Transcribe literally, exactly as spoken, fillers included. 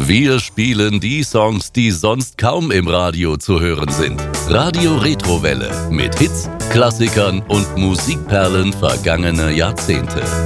Wir spielen die Songs, die sonst kaum im Radio zu hören sind. Radio Retrowelle mit Hits, Klassikern und Musikperlen vergangener Jahrzehnte.